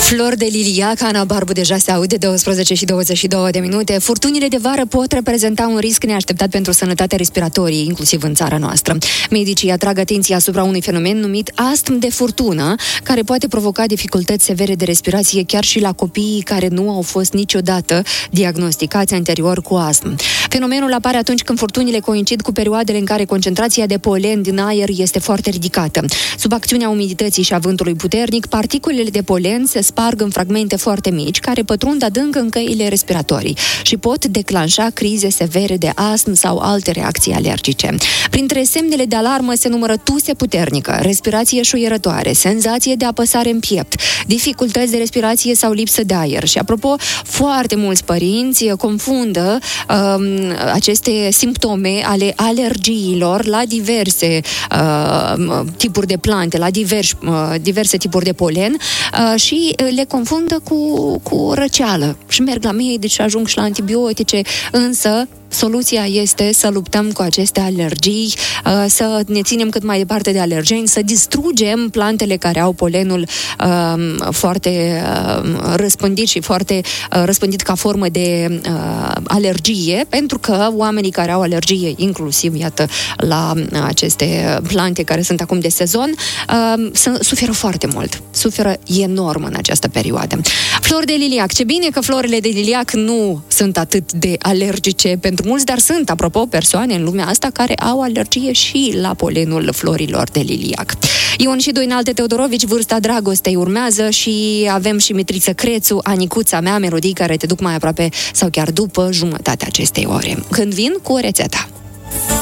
Flori de liliac, Ana Barbu deja se aude, 12 și 22 de minute. Furtunile de vară pot reprezenta un risc neașteptat pentru sănătatea respiratorie, inclusiv în țara noastră. Medicii atrag atenția asupra unui fenomen numit astm de furtună, care poate provoca dificultăți severe de respirație chiar și la copiii care nu au fost niciodată diagnosticați anterior cu astm. Fenomenul apare atunci când furtunile coincid cu perioadele în care concentrația de polen din aer este foarte ridicată. Sub acțiunea umidității și a vântului puternic, particulele de polen se sparg în fragmente foarte mici, care pătrund adânc în căile respiratorii și pot declanșa crize severe de astm sau alte reacții alergice. Printre semnele de alarmă se numără tuse puternică, respirație șuierătoare, senzație de apăsare în piept, dificultăți de respirație sau lipsă de aer. Și apropo, foarte mulți părinți confundă aceste simptome ale alergiilor la diverse tipuri de plante, la diverse tipuri de polen și le confundă cu răceală și merg la medici și ajung și la antibiotice, însă soluția este să luptăm cu aceste alergii, să ne ținem cât mai departe de alergeni, să distrugem plantele care au polenul foarte răspândit și foarte răspândit ca formă de alergie, pentru că oamenii care au alergie, inclusiv, iată, la aceste plante care sunt acum de sezon, suferă foarte mult. Suferă enorm în această perioadă. Flori de liliac. Ce bine că florile de liliac nu sunt atât de alergice pentru mulți, dar sunt, apropo, persoane în lumea asta care au alergie și la polenul florilor de liliac. Ion și Doinalte Teodorovici, Vârsta dragostei urmează și avem și Mitriță Crețu, Anicuța mea, melodii care te duc mai aproape sau chiar după jumătatea acestei ore. Când vin cu rețeta.